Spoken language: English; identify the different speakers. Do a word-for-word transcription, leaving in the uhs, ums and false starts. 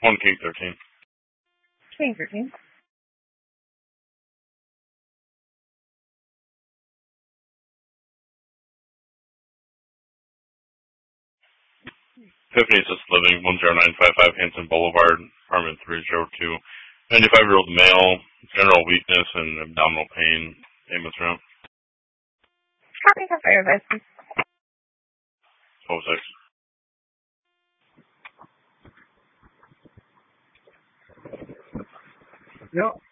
Speaker 1: One King thirteen.
Speaker 2: King thirteen.
Speaker 1: Tiffany Assisted Living, one zero nine five five Hanson Boulevard, apartment three zero two. ninety-five-year-old male, general weakness and abdominal pain. Ambulance route.
Speaker 2: Copy, have fire advice, please.
Speaker 1: twelve six.
Speaker 3: Yep.